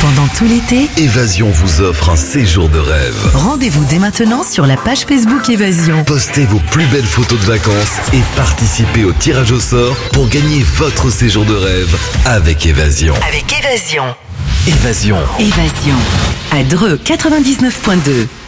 Pendant tout l'été, Évasion vous offre un séjour de rêve. rendez-vous dès maintenant sur la page Facebook Évasion. Postez vos plus belles photos de vacances et participez au tirage au sort pour gagner votre séjour de rêve avec Évasion. Avec Évasion. Évasion. Évasion. À Dreux 99.2.